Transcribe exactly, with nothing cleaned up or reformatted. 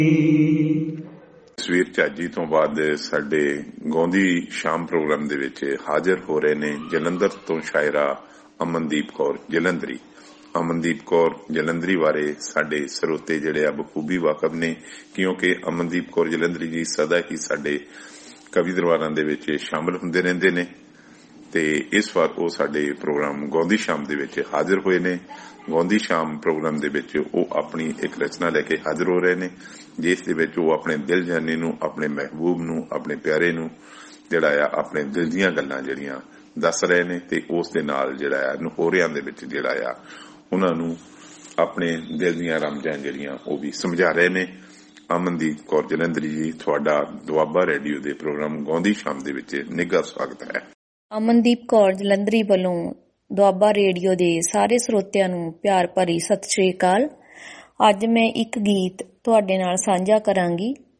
ਤਸਵੀਰ ਝਾਜੀ ਤੋਂ ਬਾਅਦ ਸਾਡੇ ਗਾਉਂਦੀ ਸ਼ਾਮ ਪ੍ਰੋਗਰਾਮ ਦੇ ਵਿੱਚ ਹਾਜ਼ਰ ਹੋ ਰਹੇ ਨੇ ਜਲੰਧਰ ਤੋਂ ਸ਼ਾਇਰਾ ਅਮਨਦੀਪ ਕੌਰ ਜਲੰਧਰੀ। ਅਮਨਦੀਪ ਕੌਰ ਜਲੰਧਰੀ ਬਾਰੇ ਸਾਡੇ ਸਰੋਤੇ ਜਿਹੜੇ ਆ ਬਖੂਬੀ ਵਾਕਫ ਨੇ, ਕਿਉਂਕਿ ਅਮਨਦੀਪ ਕੌਰ ਜਲੰਧਰੀ ਜੀ ਸਦਾ ਹੀ ਸਾਡੇ ਕਵੀ ਦਰਬਾਰਾਂ ਦੇ ਵਿੱਚ ਸ਼ਾਮਲ ਹੁੰਦੇ ਰਹਿੰਦੇ ਨੇ ਤੇ ਇਸ ਵਾਰ ਉਹ ਸਾਡੇ ਪ੍ਰੋਗਰਾਮ ਗਾਉਂਦੀ ਸ਼ਾਮ ਦੇ ਵਿੱਚ ਹਾਜ਼ਰ ਹੋਏ ਨੇ। ਗਾਉਂਦੀ ਸ਼ਾਮ ਪ੍ਰੋਗਰਾਮ ਦੇ ਵਿੱਚ ਉਹ ਆਪਣੀ ਇੱਕ ਰਚਨਾ ਲੈ ਕੇ ਹਾਜ਼ਰ ਹੋ ਰਹੇ ਨੇ, ਜਿਸ ਦੇ ਵਿੱਚ ਉਹ ਆਪਣੇ ਦਿਲ ਜਾਨੀ ਨੂੰ, ਆਪਣੇ ਮਹਿਬੂਬ ਨੂੰ, ਆਪਣੇ ਪਿਆਰੇ ਨੂੰ ਜਿਹੜਾ ਆ ਆਪਣੇ ਦਿਲ ਦੀਆਂ ਗੱਲਾਂ ਜਿਹੜੀਆਂ ਦੱਸ ਰਹੇ ਨੇ ਤੇ ਉਸ ਦੇ ਨਾਲ ਜਿਹੜਾ ਆ ਨਹੋਰਿਆਂ ਦੇ ਵਿੱਚ ਜਿਹੜਾ ਆ ਉਹਨਾਂ ਨੂੰ ਆਪਣੇ ਦਿਲ ਦੀਆਂ ਰਮਜਾਂ ਜਿਹੜੀਆਂ ਉਹ ਵੀ ਸਮਝਾ ਰਹੇ ਨੇ। ਅਮਨਦੀਪ ਕੌਰ ਜਲੰਧਰੀ ਜੀ, ਤੁਹਾਡਾ ਦੁਆਬਾ ਰੇਡੀਓ ਦੇ ਪ੍ਰੋਗਰਾਮ ਗਾਉਂਦੀ ਸ਼ਾਮ ਦੇ ਵਿੱਚ ਨਿੱਘਾ ਸਵਾਗਤ ਹੈ। ਅਮਨਦੀਪ ਕੌਰ ਜਲੰਧਰੀ ਵੱਲੋਂ ਦੁਆਬਾ ਰੇਡੀਓ ਦੇ ਸਾਰੇ ਸਰੋਤਿਆਂ ਨੂੰ ਪਿਆਰ ਭਰੀ ਸਤਿ ਸ਼੍ਰੀ ਅਕਾਲ। ਅੱਜ ਮੈਂ ਇੱਕ ਗੀਤ ਤੁਹਾਡੇ ਨਾਲ ਸਾਂਝਾ ਕਰਾਂਗੀ।